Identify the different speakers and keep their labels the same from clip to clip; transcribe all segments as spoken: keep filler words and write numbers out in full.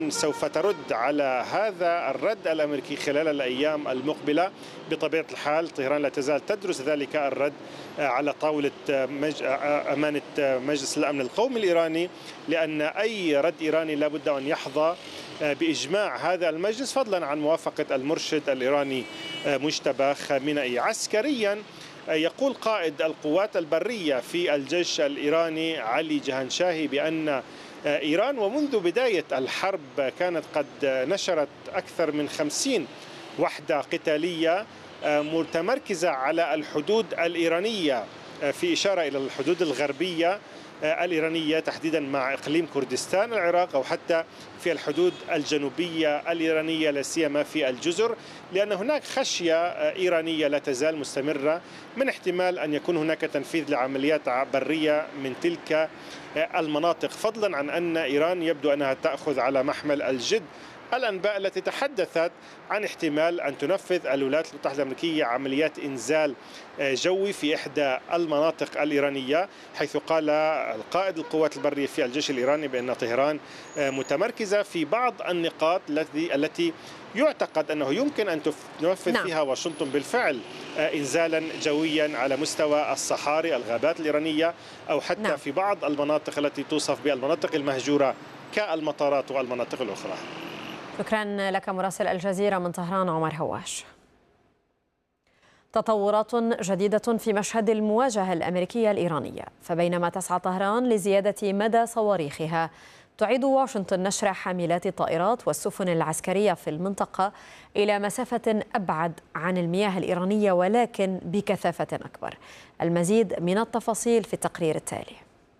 Speaker 1: سوف ترد على هذا الرد الأمريكي خلال الأيام المقبلة. بطبيعة الحال طهران لا تزال تدرس ذلك الرد على طاولة مج... أمانة مجلس الأمن القومي الإيراني، لأن أي رد إيراني لابد أن يحظى بإجماع هذا المجلس، فضلا عن موافقة المرشد الإيراني مجتبى خامنئي. عسكريا يقول قائد القوات البرية في الجيش الإيراني علي جهانشاهي بأن إيران ومنذ بداية الحرب كانت قد نشرت أكثر من خمسين وحدة قتالية متمركزة على الحدود الإيرانية، في إشارة إلى الحدود الغربية الإيرانية تحديدا مع إقليم كردستان العراق، أو حتى في الحدود الجنوبية الإيرانية لا سيما في الجزر، لأن هناك خشية إيرانية لا تزال مستمرة من احتمال أن يكون هناك تنفيذ لعمليات برية من تلك المناطق، فضلا عن أن إيران يبدو أنها تأخذ على محمل الجد الأنباء التي تحدثت عن احتمال أن تنفذ الولايات المتحدة الأمريكية عمليات إنزال جوي في إحدى المناطق الإيرانية، حيث قال القائد القوات البرية في الجيش الإيراني بأن طهران متمركزة في بعض النقاط التي التي يعتقد أنه يمكن أن تنفذ نعم. فيها واشنطن بالفعل إنزالا جويا على مستوى الصحاري الغابات الإيرانية، أو حتى نعم. في بعض المناطق التي توصف بالمناطق المهجورة كالمطارات والمناطق الأخرى.
Speaker 2: شكرا لك مراسل الجزيرة من طهران عمر هواش. تطورات جديدة في مشهد المواجهة الأمريكية الإيرانية، فبينما تسعى طهران لزيادة مدى صواريخها، تعيد واشنطن نشر حاملات الطائرات والسفن العسكرية في المنطقة إلى مسافة أبعد عن المياه الإيرانية ولكن بكثافة أكبر. المزيد من التفاصيل في التقرير التالي.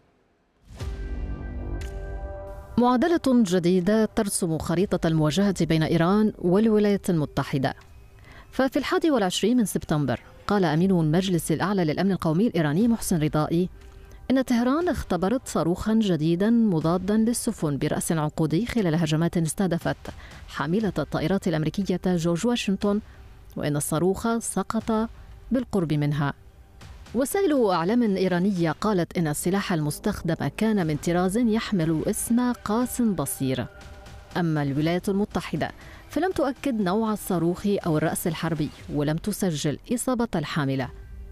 Speaker 3: معادلة جديدة ترسم خريطة المواجهة بين إيران والولايات المتحدة. ففي الحادي والعشرين من سبتمبر قال أمين المجلس الأعلى للأمن القومي الإيراني محسن رضائي إن طهران اختبرت صاروخا جديدا مضادا للسفن برأس عنقودي خلال هجمات استهدفت حاملة الطائرات الأمريكية جورج واشنطن، وإن الصاروخ سقط بالقرب منها. وسائل أعلام إيرانية قالت إن السلاح المستخدم كان من طراز يحمل اسم قاس بصير. أما الولايات المتحدة فلم تؤكد نوع الصاروخ أو الرأس الحربي ولم تسجل إصابة الحاملة،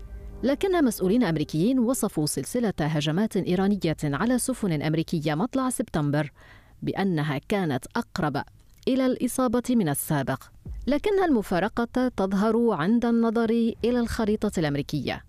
Speaker 3: لكن مسؤولين أمريكيين وصفوا سلسلة هجمات إيرانية على سفن أمريكية مطلع سبتمبر بأنها كانت أقرب إلى الإصابة من السابق، لكن المفارقة تظهر عند النظر إلى الخريطة الأمريكية.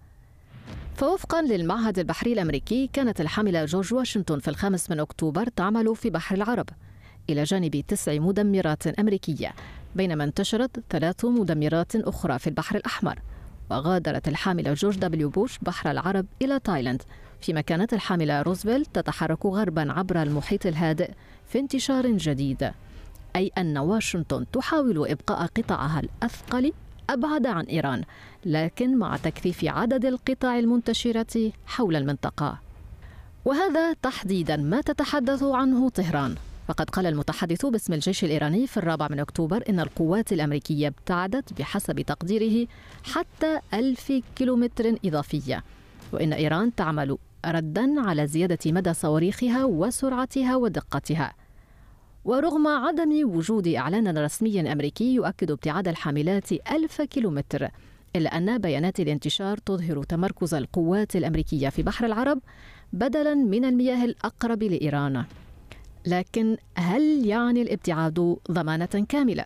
Speaker 3: فوفقا للمعهد البحري الأمريكي كانت الحاملة جورج واشنطن في الخامس من أكتوبر تعمل في بحر العرب إلى جانب تسع مدمرات أمريكية، بينما انتشرت ثلاث مدمرات أخرى في البحر الأحمر. وغادرت الحاملة جورج دبليو بوش بحر العرب إلى تايلاند، فيما كانت الحاملة روزفلت تتحرك غربا عبر المحيط الهادئ في انتشار جديد، أي أن واشنطن تحاول إبقاء قطاعها الأثقل أبعد عن إيران، لكن مع تكثيف عدد القطع المنتشرة حول المنطقة. وهذا تحديدا ما تتحدث عنه طهران، فقد قال المتحدث باسم الجيش الإيراني في الرابع من أكتوبر إن القوات الأمريكية ابتعدت بحسب تقديره حتى ألف كيلومتر إضافية، وإن إيران تعمل ردا على زيادة مدى صواريخها وسرعتها ودقتها. ورغم عدم وجود إعلان رسمي أمريكي يؤكد ابتعاد الحاملات ألف كيلومتر، إلا أن بيانات الانتشار تظهر تمركز القوات الأمريكية في بحر العرب بدلا من المياه الأقرب لإيران. لكن هل يعني الابتعاد ضمانة كاملة؟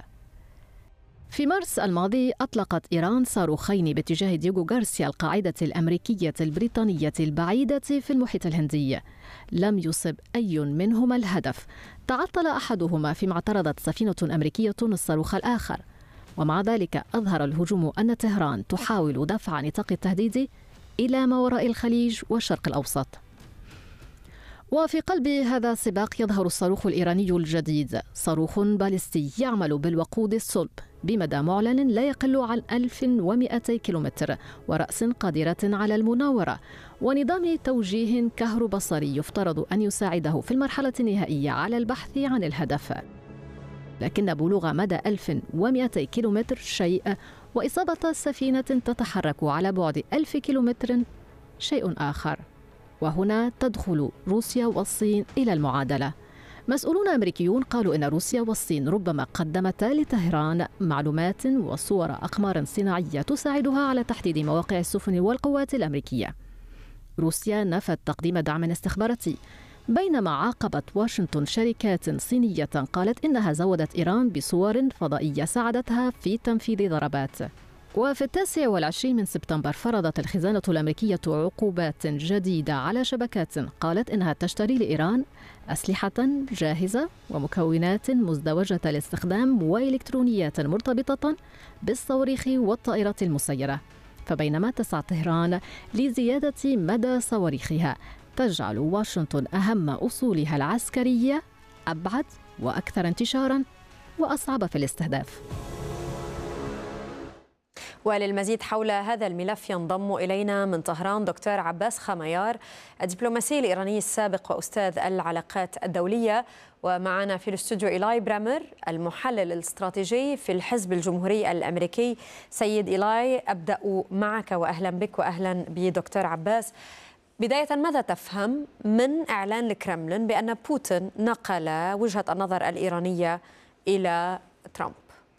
Speaker 3: في مارس الماضي أطلقت إيران صاروخين باتجاه دييغو غارسيا القاعدة الأمريكية البريطانية البعيدة في المحيط الهندي. لم يصب أي منهما الهدف، تعطل أحدهما فيما اعترضت سفينة أمريكية الصاروخ الآخر. ومع ذلك أظهر الهجوم أن طهران تحاول دفع نطاق التهديد إلى ما وراء الخليج والشرق الأوسط. وفي قلب هذا السباق يظهر الصاروخ الإيراني الجديد، صاروخ باليستي يعمل بالوقود الصلب بمدى معلن لا يقل عن ألف ومئتي كيلومتر، ورأس قادرة على المناورة، ونظام توجيه كهروبصري يفترض أن يساعده في المرحلة النهائية على البحث عن الهدف. لكن بلوغ مدى ألف ومئتي كيلومتر شيء، وإصابة سفينة تتحرك على بعد ألف كيلومتر شيء آخر. وهنا تدخل روسيا والصين إلى المعادلة. مسؤولون أمريكيون قالوا إن روسيا والصين ربما قدمتا لطهران معلومات وصور أقمار صناعية تساعدها على تحديد مواقع السفن والقوات الأمريكية. روسيا نفت تقديم دعم استخباراتي، بينما عاقبت واشنطن شركات صينية قالت إنها زودت إيران بصور فضائية ساعدتها في تنفيذ ضربات. وفي التاسع والعشرين من سبتمبر فرضت الخزانة الأمريكية عقوبات جديدة على شبكات قالت إنها تشتري لإيران أسلحة جاهزة ومكونات مزدوجة الاستخدام وإلكترونيات مرتبطة بالصواريخ والطائرات المسيرة. فبينما تسعى طهران لزيادة مدى صواريخها، تجعل واشنطن أهم أصولها العسكرية أبعد وأكثر انتشاراً وأصعب في الاستهداف.
Speaker 2: وللمزيد حول هذا الملف ينضم إلينا من طهران دكتور عباس خميار، الدبلوماسي الإيراني السابق وأستاذ العلاقات الدولية، ومعنا في الاستوديو إيلاي برامر المحلل الاستراتيجي في الحزب الجمهوري الأمريكي. سيد إيلاي، أبدأ معك وأهلا بك وأهلا بدكتور عباس. بداية، ماذا تفهم من إعلان الكرملين بأن بوتين نقل وجهة النظر الإيرانية إلى ترامب؟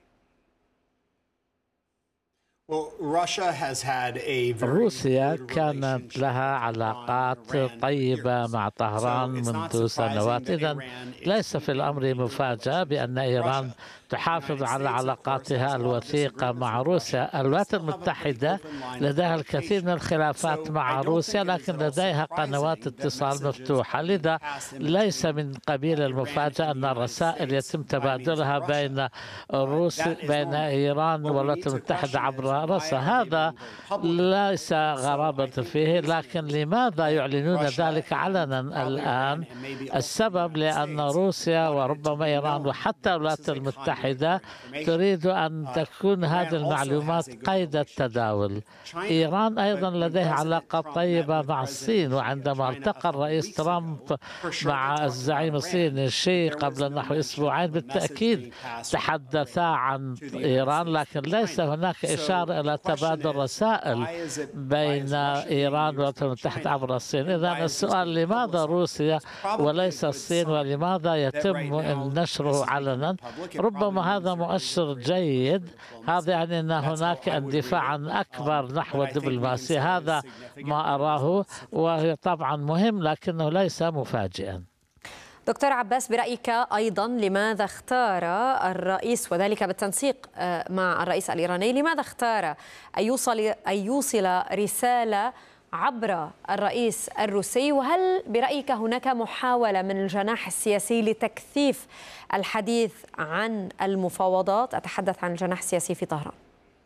Speaker 4: روسيا كانت لها علاقات طيبة مع طهران منذ سنوات، إذن ليس في الأمر مفاجأة بأن إيران تحافظ على علاقاتها الوثيقة مع روسيا. الولايات المتحدة لديها الكثير من الخلافات مع روسيا، لكن لديها قنوات اتصال مفتوحة، لذا ليس من قبيل المفاجأة أن الرسائل يتم تبادلها بين روسيا بين إيران والولايات المتحدة عبر رأسها. هذا ليس غرابة فيه، لكن لماذا يعلنون ذلك علنا الآن؟ السبب لأن روسيا وربما إيران وحتى الولايات المتحدة تريد أن تكون هذه المعلومات قيد التداول. إيران أيضا لديها علاقة طيبة مع الصين، وعندما التقى الرئيس ترامب مع الزعيم الصيني شي قبل نحو أسبوعين بالتأكيد تحدثا عن إيران، لكن ليس هناك إشارة إلى تبادل رسائل بين إيران والولايات المتحدة عبر الصين. إذن السؤال، لماذا روسيا وليس الصين، ولماذا يتم نشره علنا؟ ربما هذا مؤشر جيد، هذا يعني أن هناك اندفاع أكبر نحو الدبلوماسية. هذا ما أراه، وهو طبعا مهم لكنه ليس مفاجئا.
Speaker 2: دكتور عباس، برأيك أيضا لماذا اختار الرئيس، وذلك بالتنسيق مع الرئيس الإيراني، لماذا اختار أن يوصل أن يوصل رسالة عبر الرئيس الروسي؟ وهل برأيك هناك محاولة من الجناح السياسي لتكثيف الحديث عن المفاوضات؟ أتحدث عن الجناح السياسي في طهران.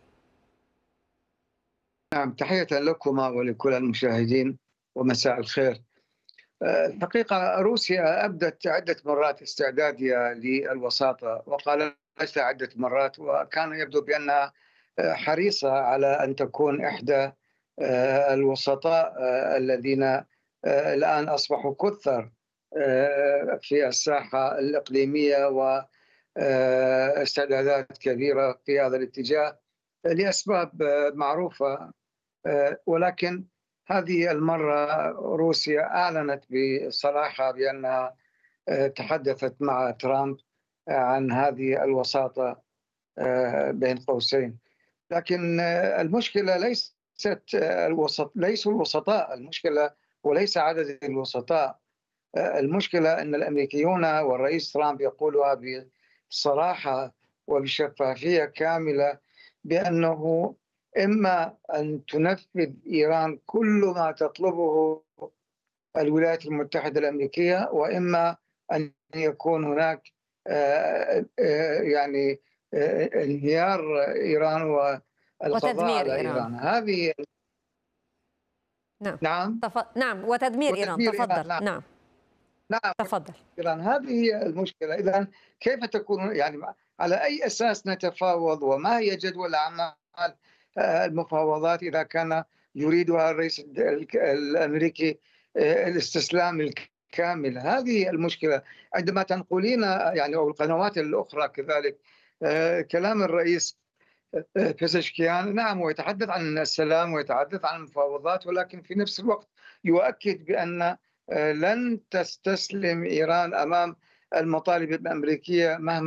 Speaker 5: نعم، تحية لكما ولكل المشاهدين ومساء الخير. الحقيقة روسيا أبدت عدة مرات استعدادها للوساطة، وقالت عدة مرات، وكان يبدو بأنها حريصة على أن تكون إحدى الوسطاء الذين الآن أصبحوا كثر في الساحة الإقليمية، واستعدادات كبيرة في هذا الاتجاه لأسباب معروفة. ولكن هذه المرة روسيا أعلنت بصراحة بأنها تحدثت مع ترامب عن هذه الوساطة بين قوسين. لكن المشكلة ليست الوسط، ليسوا الوسطاء، المشكلة وليس عدد الوسطاء. المشكلة أن الأمريكيون والرئيس ترامب يقولها بصراحة وبشفافية كاملة بأنه إما أن تنفذ إيران كل ما تطلبه الولايات المتحدة الأمريكية، وإما أن يكون هناك يعني انهيار إيران والقضاء على إيران. إيران هذه
Speaker 2: نعم نعم, تف... نعم وتدمير, وتدمير إيران. تفضل. إيران. نعم. نعم
Speaker 5: نعم
Speaker 2: تفضل.
Speaker 5: إيران هذه هي المشكلة. إذن كيف تكون، يعني على أي أساس نتفاوض، وما هي جدول أعمال المفاوضات إذا كان يريدها الرئيس الأمريكي الاستسلام الكامل؟ هذه المشكلة. عندما تنقلين يعني أو القنوات الأخرى كذلك كلام الرئيس بيزشكيان، نعم، ويتحدث عن السلام ويتحدث عن المفاوضات، ولكن في نفس الوقت يؤكد بأن لن تستسلم إيران أمام المطالب الأمريكية مهما